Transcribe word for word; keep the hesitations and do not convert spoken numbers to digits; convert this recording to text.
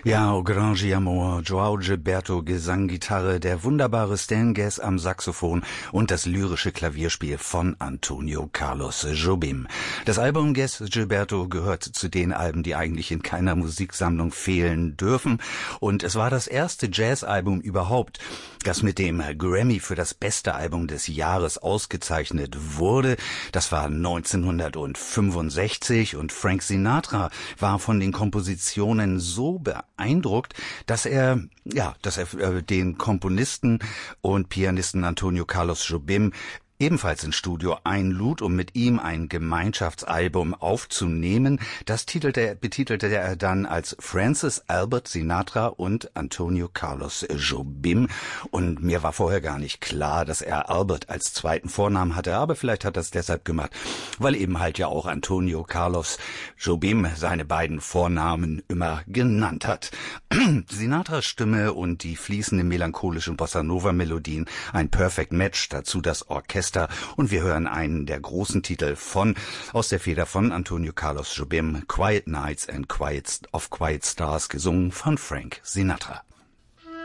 Ja, O Grande Amor, João Gilberto Gesang, Gitarre, der wunderbare Stan Getz am Saxophon und das lyrische Klavierspiel von Antonio Carlos Jobim. Das Album Getz Gilberto gehört zu den Alben, die eigentlich in keiner Musiksammlung fehlen dürfen, und es war das erste Jazzalbum überhaupt, das mit dem Grammy für das beste Album des Jahres ausgezeichnet wurde. Das war neunzehnhundertfünfundsechzig und Frank Sinatra war von den Kompositionen so beeindruckt, dass er, ja, dass er äh, den Komponisten und Pianisten Antonio Carlos Jobim ebenfalls ins Studio einlud, um mit ihm ein Gemeinschaftsalbum aufzunehmen. Das titelte, betitelte er dann als Francis Albert Sinatra und Antonio Carlos Jobim. Und mir war vorher gar nicht klar, dass er Albert als zweiten Vornamen hatte, aber vielleicht hat er es deshalb gemacht, weil eben halt ja auch Antonio Carlos Jobim seine beiden Vornamen immer genannt hat. Sinatras Stimme und die fließende melancholische Bossa-Nova-Melodien, ein Perfect Match, dazu das Orchester. Und wir hören einen der großen Titel von, aus der Feder von Antonio Carlos Jobim, Quiet Nights and Quiet of Quiet Stars, gesungen von Frank Sinatra.